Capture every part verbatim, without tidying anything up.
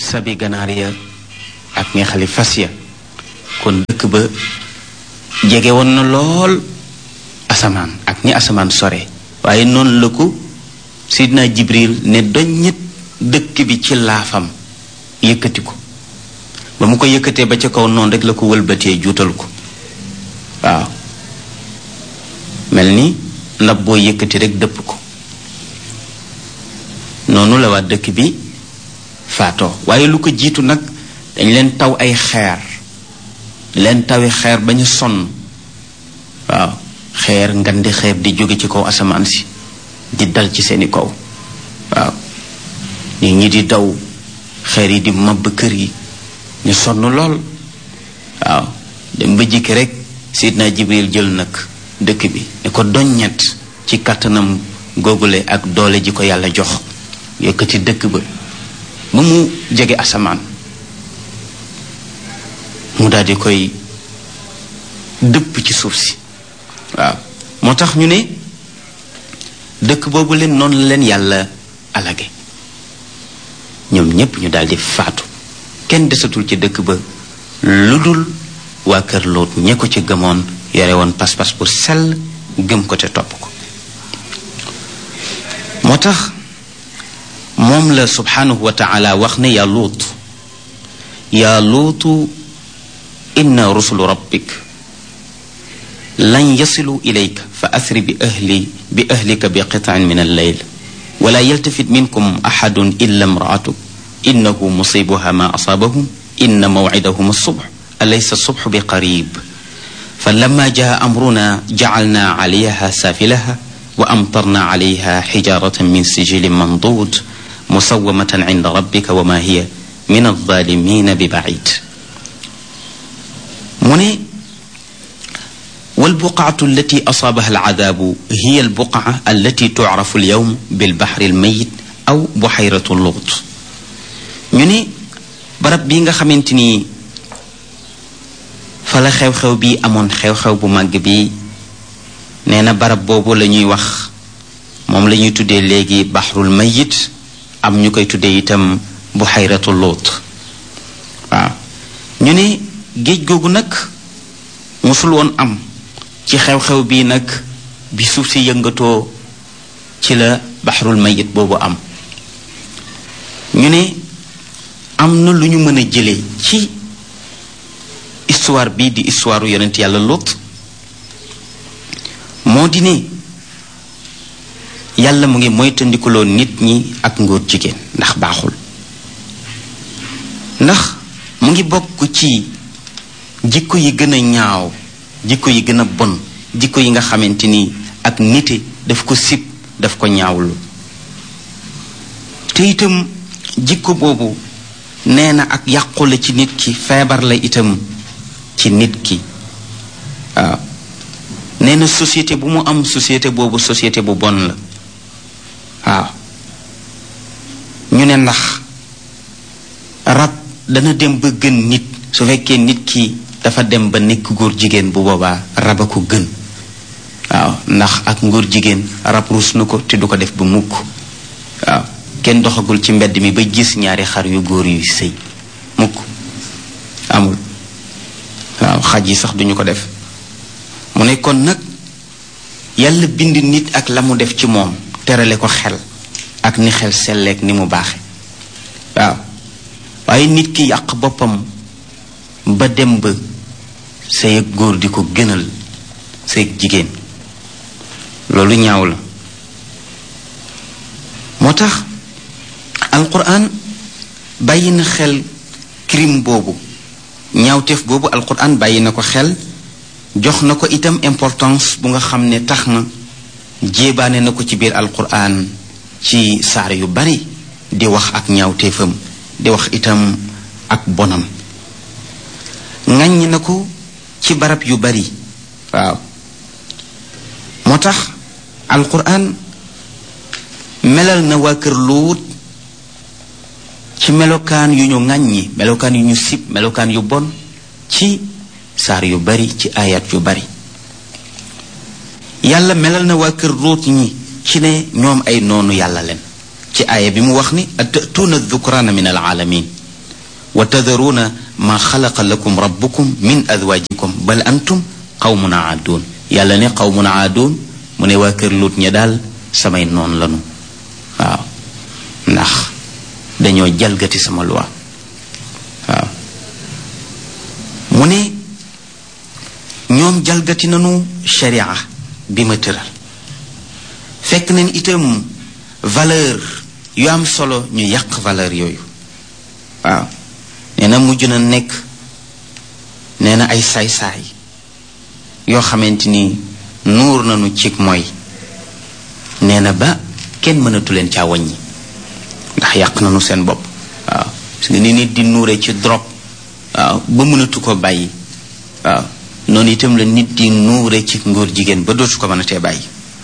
sabi ganaar ya ak neexali fas ya kon dëkk ba jege woon na lool asamaan ak ni asamaan sore waaye noonu la ko Sidna Jibril ne doññit dëkk bi ci laafam yëkkati ko ba mu ko yëkkatee ba ca kaw noonu rek la ko wëlbatee juutal ko waaw mel ni ndab boo yëkkati rek dëpp ko noonu la waa dëkk bi faatoo waaye lu ko jiitu nag dañ leen taw ay xeer leen tawi xeer ba ñu sonn waaw xeer ngandi xeer di jóge ci kaw asamaan si di dal ci seeni kaw waaw nit ñi di daw xeer yi di mabb kër yi ñu sonn lool waaw dem ba jikki rek Sidna Jibril jël nag dëkk bi ne ko doññet ci kàttanam googule ak doole ji ko yàlla jox yëkkati dëkk ba ba mu jege asamaan mu daal di koy dëpp ci suuf si waaw moo tax ñu ne dëkk boobu leen noonu la leen yàlla alage ñoom ñépp ñu daal di faatu kenn desatul ci dëkk ba lu dul waa kër Loot ñe ko ci gëmoon yore woon pas-pas bu sell gëm ko te topp ko moo tax moom la subhanahu wa taala wax ne yaa Luut yaa luutu inna rusulu rabbik lan yasilu ilayka fa asri bi ahli bi ahlika bi qitaan min al-layl wala yaltafit minkum ahadun illa imra'atuk innahu musibuha ma asabahum inna maw'idahum as-subh alaysa as-subhu bi qarib فلما جاء أمرنا جعلنا عليها سافلها وأمطرنا عليها حجارة من سجيل منضود مسومة عند ربك وما هي من الظالمين ببعيد من والبقعة التي أصابها العذاب هي البقعة التي تعرف اليوم بالبحر الميت أو بحيرة اللغط من برب بيغا خامتيني fala xew-xew bi amoon xew-xew bu màgg bi nee na barab boobu la ñuy wax moom la ñuy tuddee léegi baxrul mayit am ñu koy tuddee itam buxayratu Luut waaw ñu ne géej googu nag musul woon am ci xew-xew bii nag bi suuf si yëngatoo ci la baxrul mayit boobu am ñu ne am na lu ñu mën a jëlee ci histoire bii di histoire u yonent yàlla Luut moo di ne yàlla mu ngi moytandikuloo nit ñi ak ngóor jigéen ndax baaxul ndax mu ngi bokk ci jikko yi gën a ñaaw jikko yi gën a bon jikko yi nga xamante ni ak nite daf ko sib daf ko ñaawlu te itam jikko boobu nee na ak yàqu la ci nit ki feebar la itam ci nit ki waaw nee na société bu mu am société boobu société bu bon la waaw ñu ne ndax rab dana dem ba gën nit su fekkee nit ki dafa dem ba nekk góor jigéen bu boobaa rab a ko gën waaw ndax ak ngóor jigéen rab ruus na ko te du ko def ba mukk waaw kenn doxagul ci mbedd mi ba gis ñaari xar yu góor yu sëy mukk amul waaw xaj yi sax duñu ko def mu ne kon nag yàlla bind nit ak la mu def ci moom terale ko xel ak ni xel selleek ni mu baaxe waaw waaye nit ki yàq boppam ba dem ba sëy ak góor di ko gënal sëy ak jigéen loolu ñaaw la moo tax alquran bàyyi na xel crime boobu ñaawteef boobu alquran bàyyi na ko xel jox na ko itam importance bu nga xam ne tax na jéebaane na ko ci biir alquran ci saar yu bari di wax ak ñaawteefam di wax itam ak bonam ŋàññ na ko ci barab yu bari waaw moo tax alquran melal na waa kër Luut ci melokaan yu ñu ŋàññi melokaan yu ñu sib melokaan yu bon ci saar yu bari ci ayat yu bari yàlla melal na waa kër Luut ñi ci ne ñoom ay noonu yàlla leen ci aaya bi mu wax ni atatuuna dhukrana min alalamin wa tadaruuna ma xalaqa lakum rabbukum min azwajikum bal antum qawmun aaduun yàlla ne qawmun aaduun mu ne waa kër Luut ña daal samay noon lanu waaw ndax dañoo jalgati sama loi waaw mu ne ñoom jalgati nanu sharia bi ma tëral fekk nañ itam valeur yu am solo ñu yàq valeur yooyu waaw nee na mujj na nekk nee na ay saay-saay yoo xamante ni nuur nañu cig mooy nee na ba kenn mënatu leen caa wàññi ndax yàq nañu seen bopp waaw parce que ni nit di nuure ci drogue waaw ba mënatu ko bàyyi waaw noonu itam la nit di nuure ci ngóor jigéen ba dootu ko mën a tee bàyyi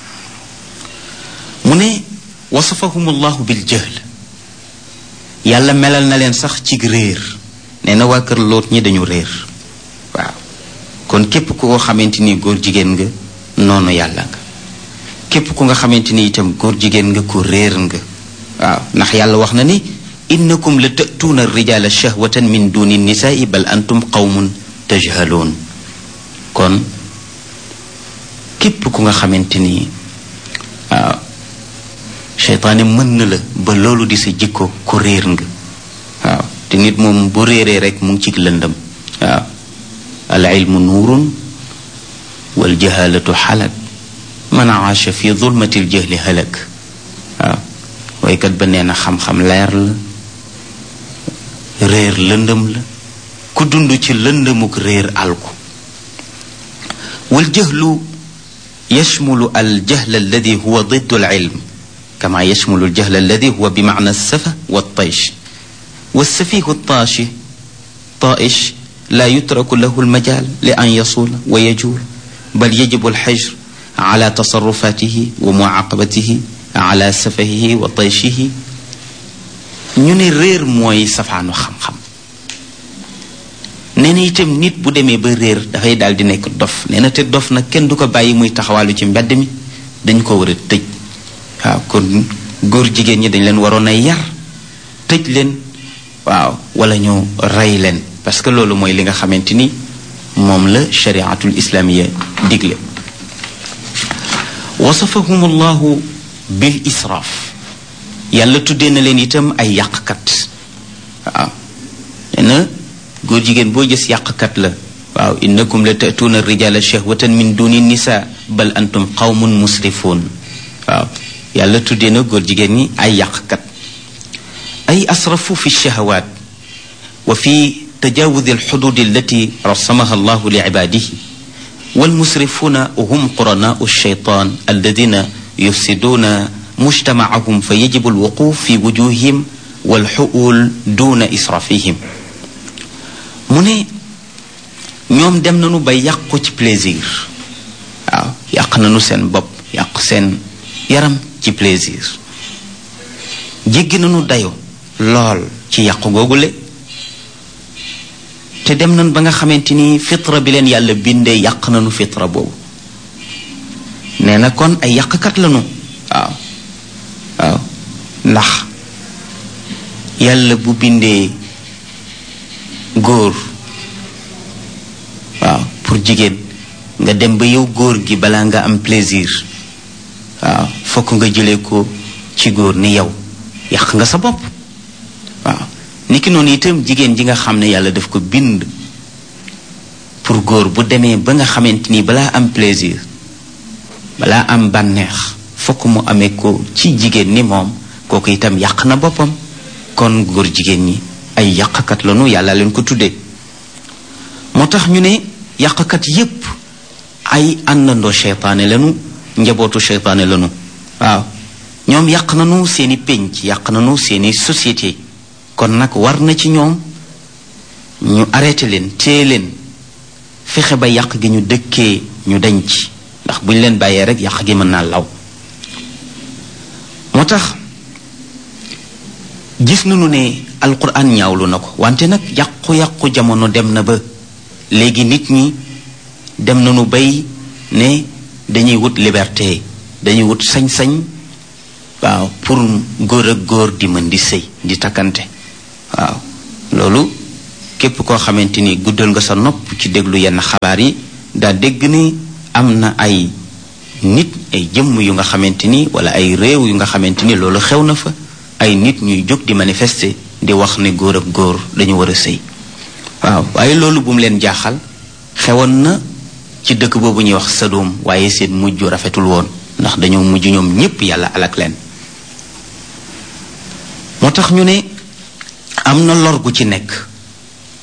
mu ne wasafahum allahu bil jahl yàlla melal na leen sax ci réer nee na waa kër Loot ñi dañu réer waaw kon képp ku ko xamante ni góor jigéen nga noonu yàlla nga képp ku nga xamante ni itam góor jigéen nga ku réer nga waaw ndax yàlla wax na ni innakum la ta'tuuna ar-rijaala shahwatan min duni nisaai bal antum qawmun tajhaloon kon képp ku nga xamante ni waaw seytaane mën na la ba loolu di sa jikko ku réer nga waaw te nit moom bu réeree rek mu ngi ci lëndëm waaw al ilmu nuurun wal jahalatu xalak man aasha fi zulmati l jahli halak waaw waykat ba nee na xam-xam leer la réer lëndëm la ku dund ci lëndëmuk réer alku wal jahlu yashmulu al jahl alladi huwa diddu al ilm kama yashmulu al jahl alladi huwa bi maana safa wa taysh والسفيه الطاشي طائش لا يترك له المجال لأن يصول ويجول بل يجب الحجر على تصرفاته ومعاقبته على سفهه وطيشه ñu ne réer mooy safaanu xam-xam nee na itam nit bu demee ba réer dafay daal di nekk dof nee na te dof nag kenn du ko bàyyi muy taxawaalu ci mbedd mi dañ ko war a tëj waaw kon góor jigéen ñi dañ leen waroon a yar tëj leen waaw wala ñu rey leen parce que loolu mooy li nga xamante ni moom la shariatul islamiya digle wasafahum allahu bil israaf yàlla tuddee na leen itam ay yàqkat waaw nee na góor jigéen boo gis yàqkat la waaw innakum la ta'tuuna rijala shahwatan min duni nisa bal antum qawmun musrifuun waaw yàlla tuddee na góor jigéen ñi ay yàqkat ay asrafu fi lshahawat wa fi tajawudi alxudud allati rasamaha allahu li ibadihi walmusrifuna hum quranau alshaytan alladina yufsiduna mujtamacahum fa yajibu alwuquf fi wujuhihim walxuul duna israfihim mu ne ñoom dem nañu ba yàqu ci plaisir waaw yàq nañu seen bopp yàq seen yaram ci plaisir jéggi nañu dayo lool ci yàqu googule te dem nañ ba nga xamante ni fitra bi leen yàlla bindee yàq nañu fitra boobu nee na kon ay yàqkat lañu waaw waaw ndax yàlla bu bindee góor waaw pour jigéen nga dem ba yow góor gi balaa nga am plaisir waaw fokk nga jëlee ko ci góor ni yow yàq nga sa bopp waaw niki noonu itam jigéen ji nga xam ne yàlla daf ko bind pour góor bu demee ba nga xamante ni balaa am plaisir balaa am bànneex fokk mu amee ko ci jigéen ni moom kooku itam yàq na boppam kon góor jigéen ñi ay yàqkat lañu yàlla leen ko tuddee moo tax ñu ne yàqkat yépp ay àndandoo seytaane lañu njabootu seytaane lañu waaw ñoom yàq nañu seeni pénc yàq nañu seeni société kon nag war na ci ñoom ñu arrêté leen téye leen fexe ba yàq gi ñu dëkkee ñu dañ ci ndax bu ñu leen bàyyee rek yàq gi mën naa law moo tax gis nañu ne alquran ñaawlu na ko wante nag yàqu-yàqu jamono dem na ba léegi nit ñi dem nañu bay ne dañuy wut liberté dañuy wut sañ-sañ waaw pour góor ak góor di mën di sëy di takkante waaw loolu képp koo xamante ni guddal nga sa nopp ci déglu yenn xabaar yi daa dégg ni am na ay nit ay jëmm yu nga xamante ni wala ay réew yu nga xamante ni loolu xew na fa ay nit ñuy jóg di manifester di wax ne góor ak góor dañu war a sëy waaw waaye loolu bu mu leen jaaxal xewoon na ci dëkk boobu ñuy wax Sadom waaye seen mujj rafetul woon ndax dañoo mujj ñoom ñépp yàlla alak leen moo tax ñu ne am na lor gu ci nekk